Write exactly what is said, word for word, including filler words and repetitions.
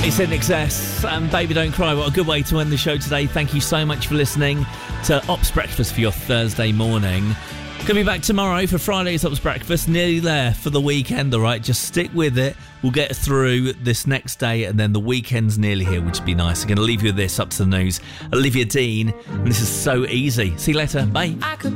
It's in excess and Baby Don't Cry. What a good way to end the show today. Thank you so much for listening to Ops Breakfast for your Thursday morning. Gonna be back tomorrow for Friday's Ops Breakfast. Nearly there for the weekend, all right? Just stick with it. We'll get through this next day and then the weekend's nearly here, which would be nice. I'm going to leave you with this up to the news. Olivia Dean, and this is So Easy. See you later. Bye. I could